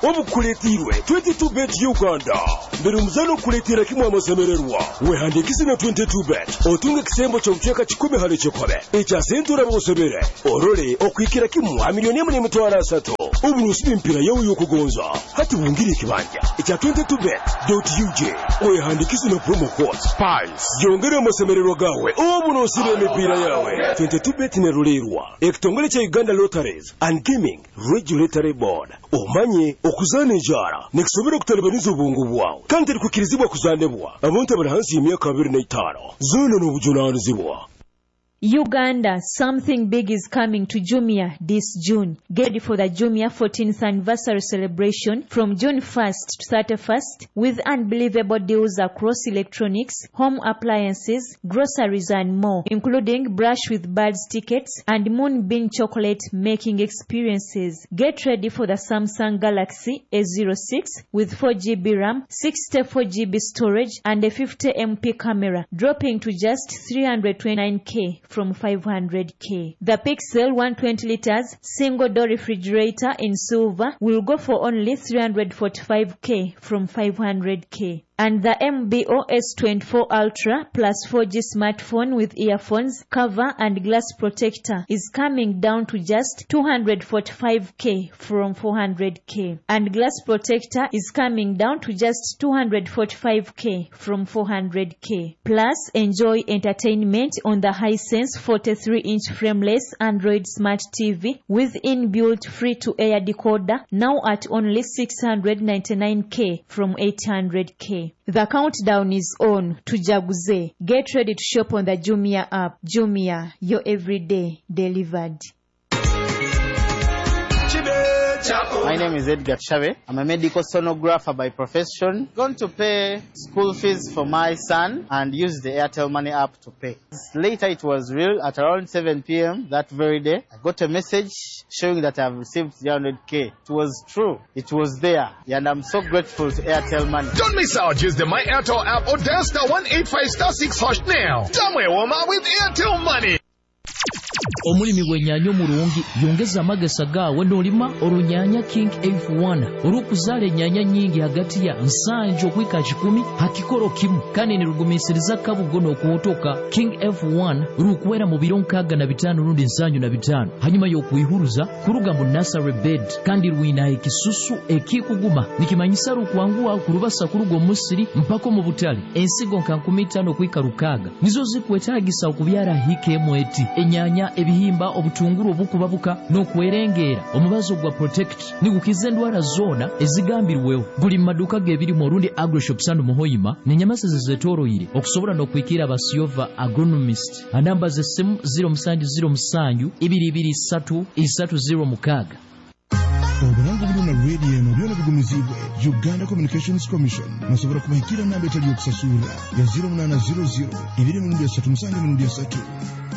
obukuletirwe 22bet Uganda mbere umuzano kuletira kimwe amasemererwa wehandikise na 22bet otunge kisembo cy'obucyeka 10 hali cyokobe echa sentura bosebere orole okwikira kimwe milioni 3 uburusi bimpira yawe yokugonza hati bungiri kibanja echa 22bet.uj wehandikise na promo code SPICE yongera amasemererwa gawe oburusi b'emipira yawe 22bet ne rulerwa ekitongole cya Uganda Lotteries and Gaming Regulatory Board omanye okuzana enjara nekisobera kutalibaniza obwongo bwawe kandi kukirizibwa kuzanebwa abantu abali hansi y'emyaka 25 zona n'obujunanizibwa. Uganda, something big is coming to Jumia this June. Get ready for the Jumia 14th anniversary celebration from June 1st to 31st with unbelievable deals across electronics, home appliances, groceries and more, including Brush with Buds tickets and Moonbeam chocolate making experiences. Get ready for the Samsung Galaxy A06 with 4GB RAM, 64GB storage and a 50MP camera, dropping to just 329K from 500K. The Pixel 120 liters single door refrigerator in silver will go for only 345K from 500K. And the MBO S24 Ultra plus 4G smartphone with earphones, cover and glass protector is coming down to just 245K from 400K. And glass protector is coming down to just 245K from 400K. Plus, enjoy entertainment on the Hisense 43-inch frameless Android Smart TV with inbuilt free-to-air decoder now at only 699K from 800K. The countdown is on to Jaguze. Get ready to shop on the Jumia app. Jumia, your everyday delivered. My name is Edgar Chave. I'm a medical sonographer by profession. Going to pay school fees for my son and use the Airtel Money app to pay. Later it was real. At around 7 p.m. that very day, I got a message showing that I've received 300K. It was true. It was there. And I'm so grateful to Airtel Money. Don't miss out. Use the My Airtel app or dial *185*6# now. Damwe woma with Airtel Money. Omulimi w'ennyanya omulungi yongeza amagesa gaawe n'olima olunyanya King F1 olw'okuzaala ennyanya nnyingi hagati ya nsanju okwika 10 hakikolo kimu kandi ne lugumiisiriza kabugo n'okuwotoka King F1 lukuwera mu biro 65 rundi 75 hanyuma y'okuyihuluza kuruga mu nursery bed kandi lwina ekisusu ekikuguma nikimanyisa lukwanguwa kulubasa kuruga omusiri mpako mu butale ensigo nka 15 okwika 6 nizo zikwetaagisa okubyala hikemu eti ennyanya ebihimba obutunguru obukubabuka n'okwerengeera omubazo gwa protect nigukiza endwala zona ezigambirwewo guli mu maduuka g'ebiri mu Rundi Agrishop Sandu Muhoyima n'ennyamasi zezetoroyire okusobola n'okwikira abasiova agronomist anamba z'essimu 0707 223 306. Obulango bulina radio eno byona bigumizibwe Uganda Communications Commission nasobora kubahikira namba etali yokusasula ya 0800 237 3